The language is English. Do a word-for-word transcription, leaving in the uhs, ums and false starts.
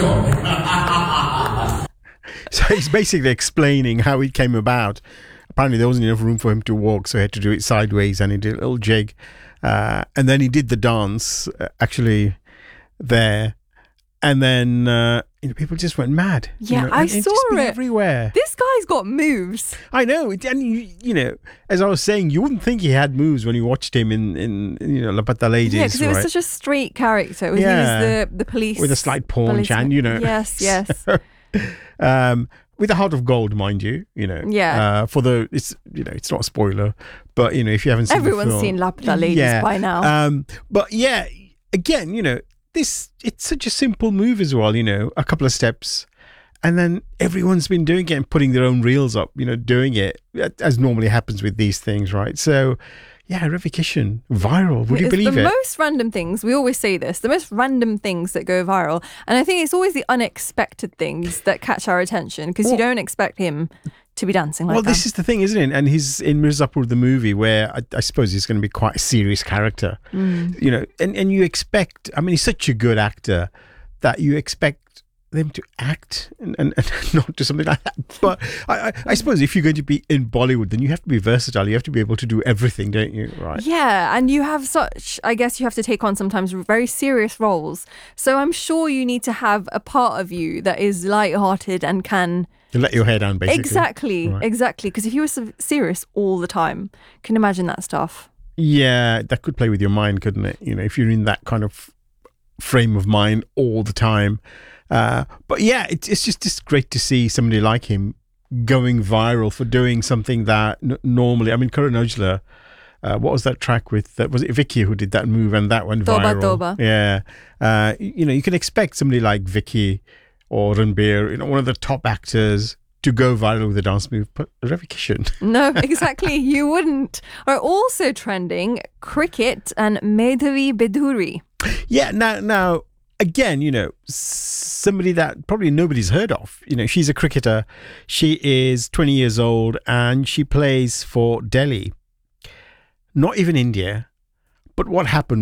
So he's basically explaining how it came about. Apparently there wasn't enough room for him to walk, so he had to do it sideways, and he did a little jig. Uh, and then he did the dance, uh, actually, there. And then uh, you know, people just went mad. Yeah, you know, I and it's saw just been it. everywhere. This guy's got moves. I know. It, and, you, you know, as I was saying, you wouldn't think he had moves when you watched him in, in you know, La Pata Ladies, Yeah, because it was right? such a straight character. It was, Yeah. He was the, the police. With a slight paunch policeman. and, you know. Yes, yes. um, with a heart of gold, mind you, you know. Yeah. Uh, for the, it's, you know, it's not a spoiler, but, you know, if you haven't seen Everyone's the film, seen La Pata Ladies yeah. by now. Um, but yeah, again, you know, this, it's such a simple move as well, you know, a couple of steps. And then everyone's been doing it and putting their own reels up, you know, doing it, as normally happens with these things, right? So, yeah, Revocation, viral. Would you It's believe the it? The most random things, we always say this, the most random things that go viral. And I think it's always the unexpected things that catch our attention, because Well, you don't expect him to be dancing like well, that. this is the thing, isn't it? And he's in Mirzapur, the movie, where I, I suppose he's going to be quite a serious character, Mm. you know, and, and you expect, I mean, he's such a good actor that you expect them to act and, and, and not do something like that. But I, I, I suppose if you're going to be in Bollywood, then you have to be versatile. You have to be able to do everything, don't you? Right? Yeah, and you have such, I guess you have to take on sometimes very serious roles. So I'm sure you need to have a part of you that is lighthearted and can... You let your hair down, basically. Exactly, Right. exactly. Because if you were so serious all the time, can you imagine that stuff? Yeah, that could play with your mind, couldn't it? You know, if you're in that kind of frame of mind all the time. Uh, but yeah, it, it's just just great to see somebody like him going viral for doing something that n- normally, I mean, Karan Aujla, uh, what was that track with, that was it Vicky who did that move and that went Toba viral? Toba. Yeah. Uh, you know, you can expect somebody like Vicky or Ranbir, you know, one of the top actors to go viral with a dance move, but Revocation. No, exactly. You wouldn't. Are also trending cricket and Medhavi Beduri. Yeah, now, now again, you know, somebody that probably nobody's heard of. You know, she's a cricketer. She is twenty years old and she plays for Delhi. Not even India. But what happened